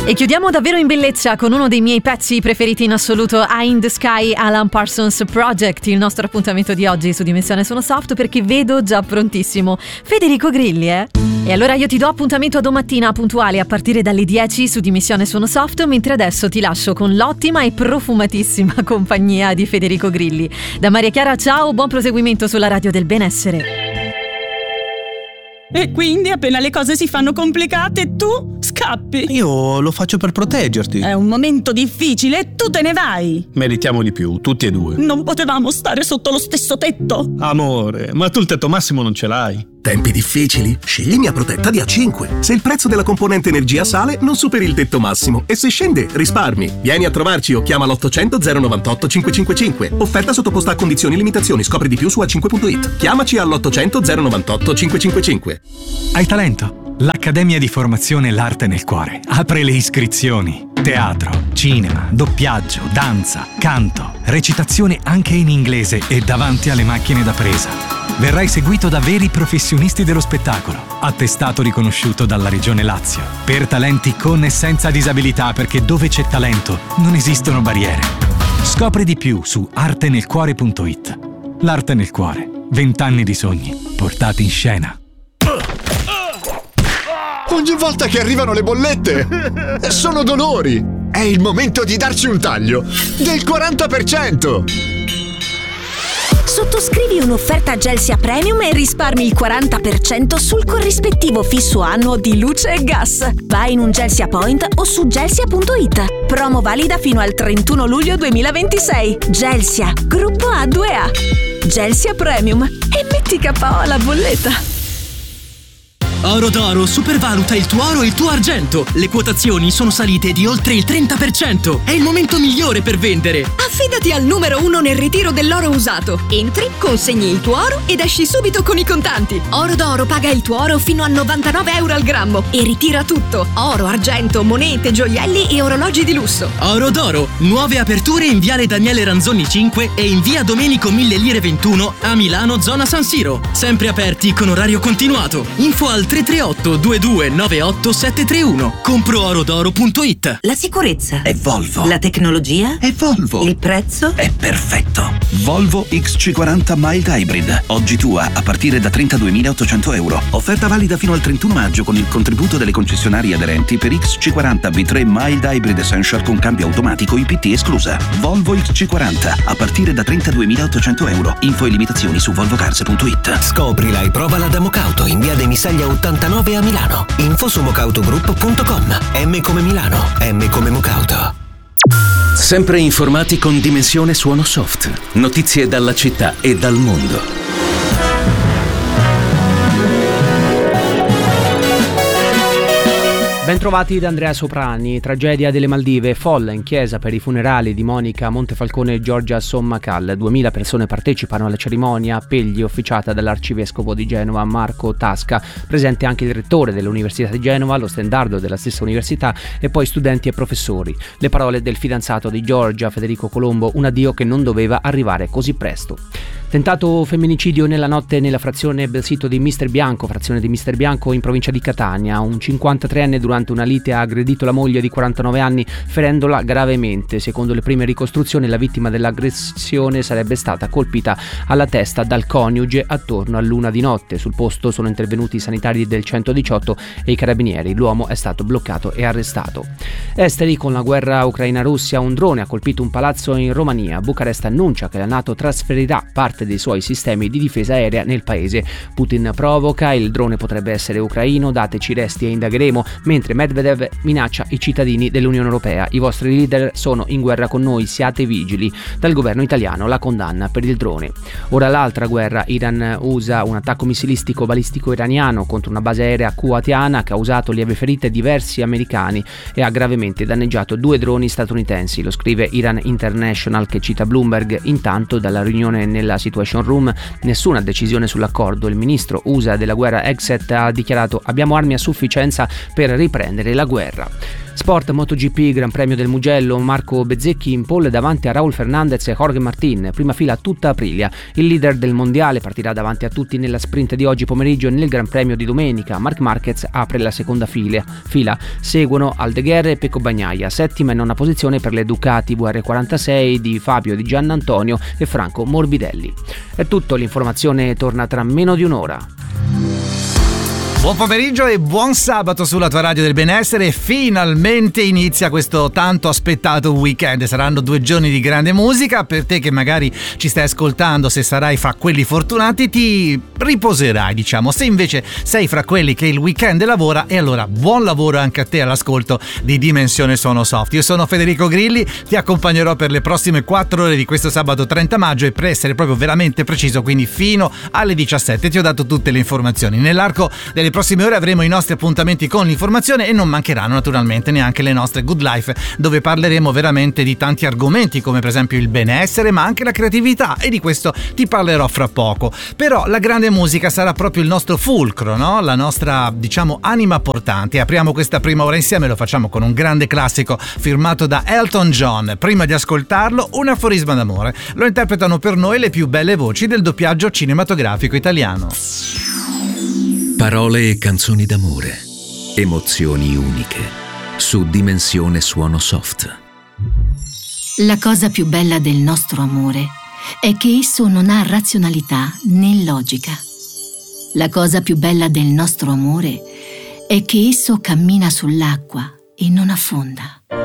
E chiudiamo davvero in bellezza con uno dei miei pezzi preferiti in assoluto, Eye in the Sky, Alan Parsons Project, il nostro appuntamento di oggi su Dimensione Suono Soft, perché vedo già prontissimo Federico Grilli, E allora io ti do appuntamento a domattina puntuale a partire dalle 10 su Dimensione Suono Soft, mentre adesso ti lascio con l'ottima e profumatissima compagnia di Federico Grilli. Da Maria Chiara, ciao, buon proseguimento sulla radio del benessere. E quindi appena le cose si fanno complicate tu scappi. Io lo faccio per proteggerti. È un momento difficile e tu te ne vai. Meritiamo di più, tutti e due. Non potevamo stare sotto lo stesso tetto. Amore, ma tu il tetto massimo non ce l'hai. Tempi difficili? Scegli Mia Protetta di A5. Se il prezzo della componente energia sale, non superi il tetto massimo. E se scende, risparmi. Vieni a trovarci o chiama l'800 098 555. Offerta sottoposta a condizioni e limitazioni. Scopri di più su a5.it. Chiamaci all'800 098 555. Hai talento? L'Accademia di Formazione L'Arte nel Cuore apre le iscrizioni. Teatro, cinema, doppiaggio, danza, canto, recitazione anche in inglese e davanti alle macchine da presa. Verrai seguito da veri professionisti dello spettacolo, attestato riconosciuto dalla Regione Lazio, per talenti con e senza disabilità, perché dove c'è talento non esistono barriere. Scopri di più su artenelcuore.it. L'Arte nel Cuore, 20 anni di sogni portati in scena. Ogni volta che arrivano le bollette sono dolori. È il momento di darci un taglio del 40%. Sottoscrivi un'offerta Gelsia Premium e risparmi il 40% sul corrispettivo fisso annuo di luce e gas. Vai in un Gelsia Point o su gelsia.it. Promo valida fino al 31 luglio 2026. Gelsia, gruppo A2A. Gelsia Premium. E metti KO alla bolletta. Oro d'Oro supervaluta il tuo oro e il tuo argento. Le quotazioni sono salite di oltre il 30%. È il momento migliore per vendere. Affidati al numero 1 nel ritiro dell'oro usato. Entri, consegni il tuo oro ed esci subito con i contanti. Oro d'Oro paga il tuo oro fino a 99 euro al grammo e ritira tutto: oro, argento, monete, gioielli e orologi di lusso. Oro d'Oro, nuove aperture in viale Daniele Ranzoni 5 e in via Domenico 1000 Lire 21 a Milano, zona San Siro. Sempre aperti con orario continuato. Info al 338 2298 731. Compro-orodoro.it. La sicurezza è Volvo. La tecnologia è Volvo. Il prezzo è perfetto. Volvo XC40 Mild Hybrid. Oggi tua a partire da 32.800 euro. Offerta valida fino al 31 maggio con il contributo delle concessionarie aderenti per XC40 V3 Mild Hybrid Essential con cambio automatico IPT esclusa. Volvo XC40 a partire da 32.800 euro. Info e limitazioni su volvocars.it. Scoprila e provala da Mocauto in via dei Misaglia 89 a Milano. Info su mocautogroup.com. M come Milano, M come Mocauto. Sempre informati con Dimensione Suono Soft. Notizie dalla città e dal mondo. Bentrovati da Andrea Soprani. Tragedia delle Maldive, folla in chiesa per i funerali di Monica Montefalcone e Giorgia Sommacal. 2000 persone partecipano alla cerimonia, appelli officiata dall'arcivescovo di Genova Marco Tasca, presente anche il rettore dell'Università di Genova, lo stendardo della stessa università e poi studenti e professori. Le parole del fidanzato di Giorgia, Federico Colombo, un addio che non doveva arrivare così presto. Tentato femminicidio nella notte nella frazione sito di Mister Bianco, frazione di Mister Bianco in provincia di Catania. Un 53enne durante una lite ha aggredito la moglie di 49 anni ferendola gravemente. Secondo le prime ricostruzioni la vittima dell'aggressione sarebbe stata colpita alla testa dal coniuge attorno all'1 di notte. Sul posto sono intervenuti i sanitari del 118 e i carabinieri. L'uomo è stato bloccato e arrestato. Esteri, con la guerra Ucraina-Russia, un drone ha colpito un palazzo in Romania. Bucarest annuncia che la NATO trasferirà parte dei suoi sistemi di difesa aerea nel paese. Putin provoca, il drone potrebbe essere ucraino, dateci resti e indagheremo, mentre Medvedev minaccia i cittadini dell'Unione Europea. I vostri leader sono in guerra con noi, siate vigili. Dal governo italiano la condanna per il drone. Ora l'altra guerra, Iran usa un attacco missilistico balistico iraniano contro una base aerea kuwaitiana, ha causato lieve ferite diversi americani e ha gravemente danneggiato 2 droni statunitensi, lo scrive Iran International che cita Bloomberg. Intanto dalla riunione nella Situation Room nessuna decisione sull'accordo. Il ministro USA della guerra Exet ha dichiarato: abbiamo armi a sufficienza per comprendere la guerra. Sport MotoGP, Gran Premio del Mugello, Marco Bezzecchi in pole davanti a Raul Fernandez e Jorge Martin, prima fila tutta Aprilia. Il leader del mondiale partirà davanti a tutti nella sprint di oggi pomeriggio e nel Gran Premio di domenica. Marc Marquez apre la seconda fila. Seguono Aldeguer e Pecco Bagnaia, settima e nona posizione per le Ducati VR46 di Fabio Di Giannantonio e Franco Morbidelli. È tutto, l'informazione torna tra meno di un'ora. Buon pomeriggio e buon sabato sulla tua radio del benessere. Finalmente inizia questo tanto aspettato weekend. Saranno 2 giorni di grande musica. Per te che magari ci stai ascoltando, se sarai fra quelli fortunati, ti riposerai, diciamo. Se invece sei fra quelli che il weekend lavora, e allora buon lavoro anche a te all'ascolto di Dimensione Suono Soft. Io sono Federico Grilli, ti accompagnerò per le prossime 4 ore di questo sabato 30 maggio e per essere proprio veramente preciso, quindi fino alle 17 ti ho dato tutte le informazioni. Nell'arco delle prossime ore avremo i nostri appuntamenti con l'informazione e non mancheranno naturalmente neanche le nostre Good Life, dove parleremo veramente di tanti argomenti come per esempio il benessere ma anche la creatività, e di questo ti parlerò fra poco. Però la grande musica sarà proprio il nostro fulcro, no? La nostra, diciamo, anima portante. Apriamo questa prima ora insieme, lo facciamo con un grande classico firmato da Elton John. Prima di ascoltarlo, un aforisma d'amore. Lo interpretano per noi le più belle voci del doppiaggio cinematografico italiano. Parole e canzoni d'amore, emozioni uniche, su Dimensione Suono Soft. La cosa più bella del nostro amore è che esso non ha razionalità né logica. La cosa più bella del nostro amore è che esso cammina sull'acqua e non affonda.